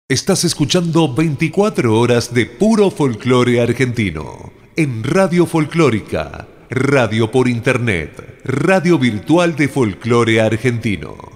Estás escuchando 24 horas de puro folclore argentino en Radio Folclórica, radio por internet, radio virtual de folclore argentino.